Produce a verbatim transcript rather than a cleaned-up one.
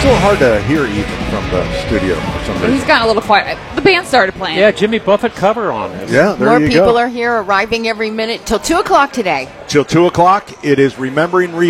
It's a little hard to hear Ethan from the studio for some reason. He's gotten a little quiet. The band started playing. Yeah, Jimmy Buffett cover on it. Yeah, there More you people go. are here, arriving every minute till two o'clock today. Till two o'clock, it is Remembering Rita.